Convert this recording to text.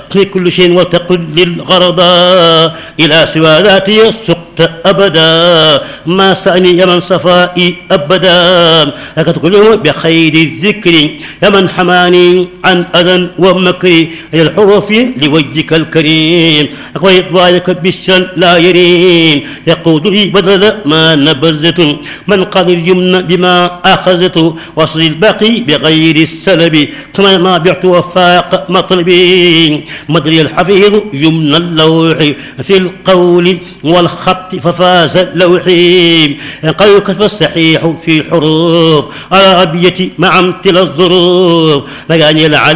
في كل شيء وتقل للغرضاء إلى سوى ذاتي سقت أبدا ما سأني يا من صفائي أبدا لك كل بخير الذكر يا من حماني عن أذى ومكر أي الحروف لوجهك الكريم وإطوالك بالشن لا يرين يقود لي بدل ما نبذت من قال اليمن بما أخذت وصل الباقي بغير السلب كما ما بعت وفاق مطلبي مدري الحفيظ يمن اللوح في القول والخط ففاز اللوحي قال كثر الصحيح في حروف على أبيتي مع امتل الظروف مجاني